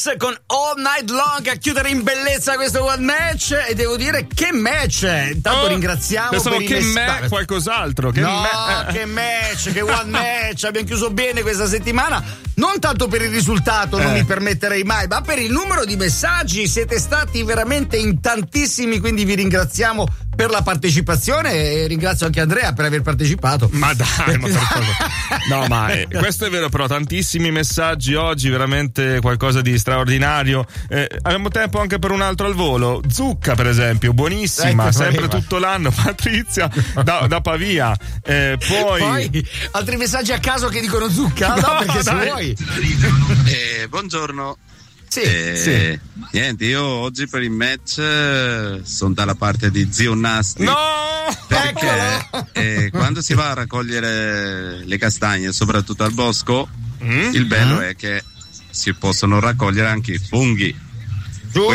Phoenix con All Night Long a chiudere in bellezza questo One Match, e devo dire che match. Intanto ringraziamo pensavo per che i me qualcos'altro che che match, che One Match. Abbiamo chiuso bene questa settimana, non tanto per il risultato, non mi permetterei mai, ma per il numero di messaggi. Siete stati veramente in tantissimi, quindi vi ringraziamo per la partecipazione e ringrazio anche Andrea per aver partecipato. Ma dai, ma per favore. No, ma questo è vero, però tantissimi messaggi oggi, veramente qualcosa di straordinario. Abbiamo tempo anche per un altro al volo. Zucca, per esempio, buonissima, sempre tutto l'anno. Patrizia da Pavia. Poi altri messaggi a caso che dicono zucca? No, perché se vuoi. Buongiorno. Sì. Niente, io oggi per il match sono dalla parte di Zio Nasti. No! Perché quando si va a raccogliere le castagne, soprattutto al bosco, il bello è che si possono raccogliere anche i funghi. Giusto.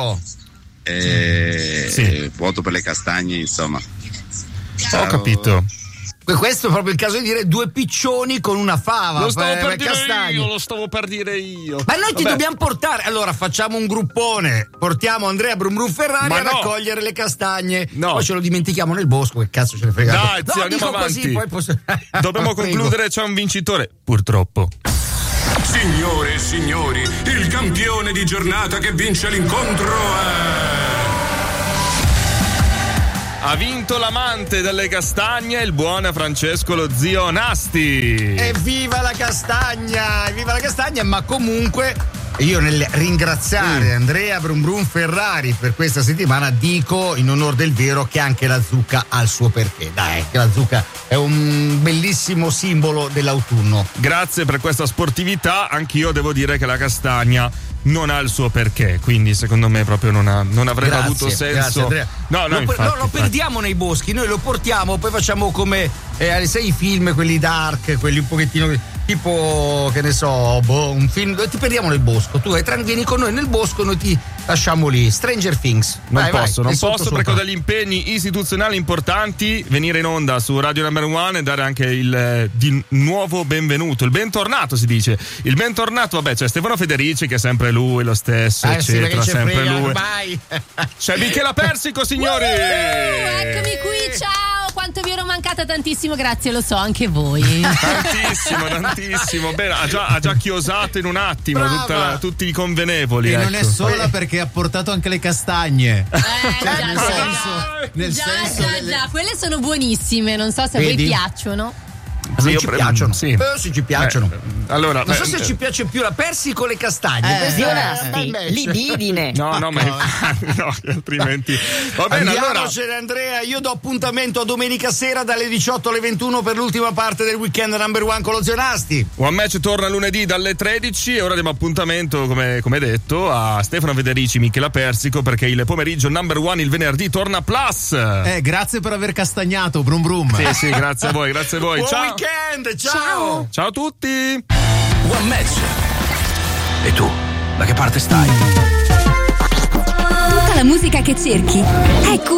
Quindi voto per le castagne, insomma. Ho capito. Questo è proprio il caso di dire due piccioni con una fava. Lo stavo per dire io. Ma noi ti dobbiamo portare. Allora facciamo un gruppone. Portiamo Andrea Brum Ferrari a raccogliere le castagne. No. Poi ce lo dimentichiamo nel bosco. Che cazzo ce ne frega? Dai, zio, andiamo avanti. Così, poi dobbiamo concludere. C'è un vincitore, purtroppo. Signore e signori, il campione di giornata che vince l'incontro è... Ha vinto l'amante delle castagne, il buon Francesco lo zio Nasti. Evviva la castagna, ma comunque io nel ringraziare Andrea Brum Ferrari per questa settimana dico in onore del vero che anche la zucca ha il suo perché. Dai, che la zucca è un bellissimo simbolo dell'autunno. Grazie per questa sportività, anch'io devo dire che la castagna non ha il suo perché, quindi secondo me proprio non avrebbe avuto senso. Andrea. No, lo perdiamo nei boschi, noi lo portiamo, poi facciamo come sai i film, quelli dark, quelli un pochettino tipo, che ne so, un film, ti perdiamo nel bosco, tu vieni con noi nel bosco, noi ti lasciamo lì. Stranger Things. Non posso perché ho degli impegni istituzionali importanti. Venire in onda su Radio Number One e dare anche il di nuovo benvenuto, il bentornato si dice. Il bentornato, vabbè, c'è Stefano Federici che è sempre lui lo stesso, eccetera, sempre frega, lui. Vai. C'è Michela Persico, signori. Eccomi qui, ciao. Quanto vi ero mancata tantissimo, grazie, lo so, anche voi. Tantissimo. Bene, ha già chiosato in un attimo tutti i convenevoli. E non è sola perché ha portato anche le castagne. Nel senso, quelle sono buonissime, non so se a voi piacciono. Sì, ci piacciono. Sì. Sì, ci piacciono. Allora, non so se ci piace più la persico o le castagne. Libidine. No, altrimenti. Va bene, andiamocene, Andrea. Io do appuntamento a domenica sera dalle 18 alle 21 per l'ultima parte del weekend Number One con lo zio Nasti. One Match torna lunedì dalle 13 e ora diamo appuntamento, come detto, a Stefano Federici, Michela Persico, perché il pomeriggio Number One il venerdì torna Plus. Grazie per aver castagnato, brum brum. Sì, grazie a voi. Buon Ciao. Weekend, ciao a tutti. One Match. E tu, da che parte stai? Tutta la musica che cerchi è qui.